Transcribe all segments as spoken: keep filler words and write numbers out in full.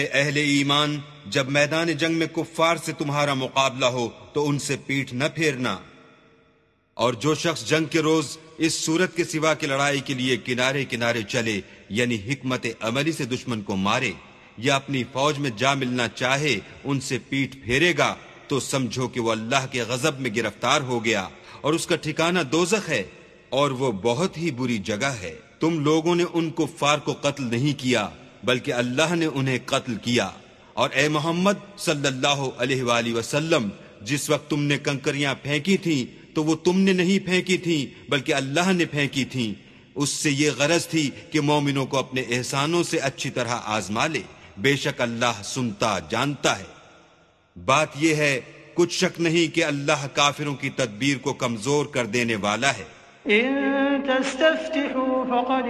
اہل ایمان، جب میدان جنگ میں کفار سے تمہارا مقابلہ ہو تو ان سے پیٹھ نہ پھیرنا، اور جو شخص جنگ کے روز اس صورت کے سوا کی لڑائی کے لیے کنارے کنارے چلے، یعنی حکمت عملی سے دشمن کو مارے یا اپنی فوج میں جا ملنا چاہے، ان سے پیٹھ پھیرے گا تو سمجھو کہ وہ اللہ کے غضب میں گرفتار ہو گیا اور اس کا ٹھکانہ دوزخ ہے، اور وہ بہت ہی بری جگہ ہے۔ تم لوگوں نے ان کفار کو قتل نہیں کیا بلکہ اللہ نے انہیں قتل کیا، اور اے محمد صلی اللہ علیہ وآلہ وسلم، جس وقت تم نے کنکریاں پھینکی تھیں تو وہ تم نے نہیں پھینکی تھیں بلکہ اللہ نے پھینکی تھیں۔ اس سے یہ غرض تھی کہ مومنوں کو اپنے احسانوں سے اچھی طرح آزما لے، بے شک اللہ سنتا جانتا ہے۔ بات یہ ہے، کچھ شک نہیں کہ اللہ کافروں کی تدبیر کو کمزور کر دینے والا ہے۔ إن تستفتحوا فقد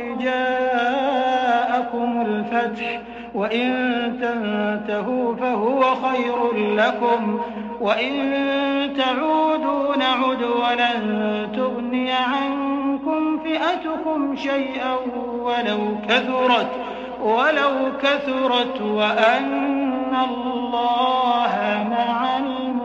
جاءكم الفتح وإن تنتهوا فهو خير لكم وإن تعودوا نعد ولن تغني عنكم فئتكم شيئا ولو كثرت ولو كثرت وأن الله مع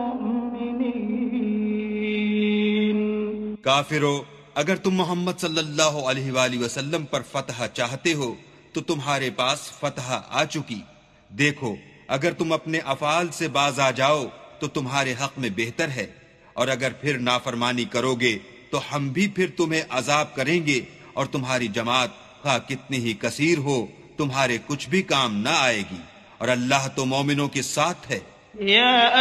المؤمنين۔ کافرو، اگر تم محمد صلی اللہ علیہ وآلہ وسلم پر فتح چاہتے ہو تو تمہارے پاس فتح آ چکی۔ دیکھو، اگر تم اپنے افعال سے باز آ جاؤ تو تمہارے حق میں بہتر ہے، اور اگر پھر نافرمانی کرو گے تو ہم بھی پھر تمہیں عذاب کریں گے، اور تمہاری جماعت خواہ کتنی ہی کثیر ہو تمہارے کچھ بھی کام نہ آئے گی، اور اللہ تو مومنوں کے ساتھ ہے۔